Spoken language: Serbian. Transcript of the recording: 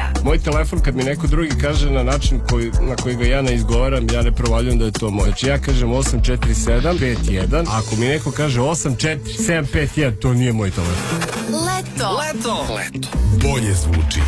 Moj telefon kad mi neko drugi kaže na način na koji ga ja ne izgovaram, ja ne provaljujem da je to moj. Znači ja kažem 84751, a ako mi neko kaže 84751, to nije moj telefon. Leto. Bolje zvuči.